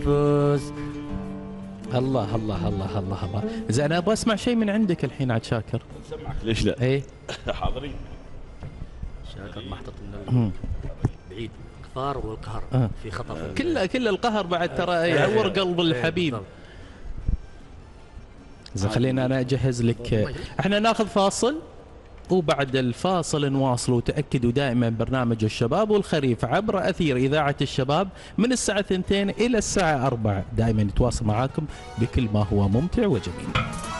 فوز. الله الله الله الله الله. زين انا ابغى اسمع شيء من عندك الحين عاد شاكر. نسمعك ليش لا؟ ايه حاضرين. شاكر محطة من بعيد القهر والقهر في خطر. كل القهر بعد ترى يعور قلب الحبيب. زين خلينا انا اجهز لك. احنا ناخذ فاصل وبعد الفاصل نواصل. وتأكدوا دائما برنامج الشباب والخريف عبر أثير إذاعة الشباب من الساعة 2 إلى الساعة 4 دائما نتواصل معاكم بكل ما هو ممتع وجميل.